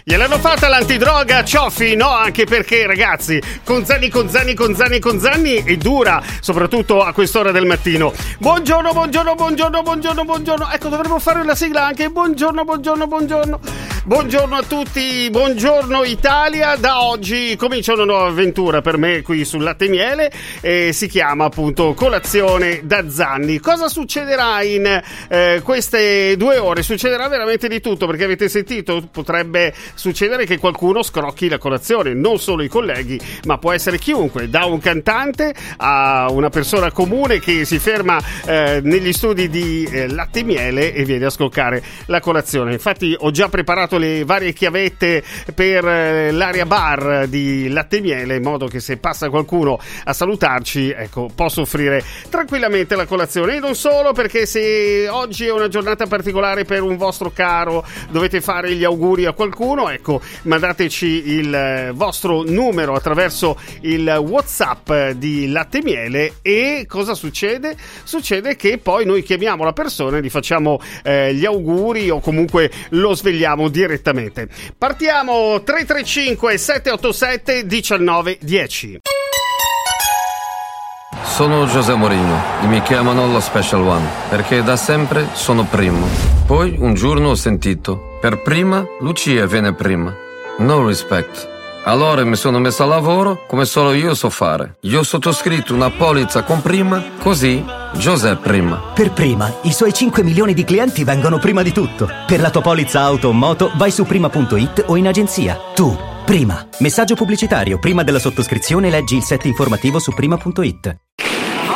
Gliel'hanno fatta l'antidroga, Cioffi? No, anche perché, ragazzi, con Zanni è dura, soprattutto a quest'ora del mattino. Buongiorno. Ecco, dovremmo fare la sigla anche. Buongiorno. Buongiorno a tutti, buongiorno Italia. Da oggi comincia una nuova avventura per me qui sul Latte e Miele e si chiama appunto Colazione da Zanni. Cosa succederà in queste 2 ore? Succederà veramente di tutto, perché avete sentito, potrebbe succedere che qualcuno scrocchi la colazione, non solo i colleghi, ma può essere chiunque, da un cantante a una persona comune che si ferma negli studi di Latte e Miele e viene a scoccare la colazione. Infatti ho già preparato le varie chiavette per l'area bar di Latte e Miele, in modo che se passa qualcuno a salutarci, ecco, posso offrire tranquillamente la colazione. E non solo, perché se oggi è una giornata particolare per un vostro caro, dovete fare gli auguri a qualcuno, ecco, mandateci il vostro numero attraverso il WhatsApp di Latte e Miele. E cosa succede? Succede che poi noi chiamiamo la persona e gli facciamo gli auguri, o comunque lo svegliamo direttamente. Partiamo. 335 787 1910. Sono José Mourinho e mi chiamano lo Special One perché da sempre sono primo. Poi un giorno ho sentito: per prima Lucia viene prima. No respect. Allora mi sono messo a lavoro come solo io so fare. Io ho sottoscritto una polizza con prima, così José prima. Per prima, i suoi 5 milioni di clienti vengono prima di tutto. Per la tua polizza auto o moto vai su prima.it o in agenzia. Tu, prima. Messaggio pubblicitario. Prima della sottoscrizione leggi il set informativo su prima.it.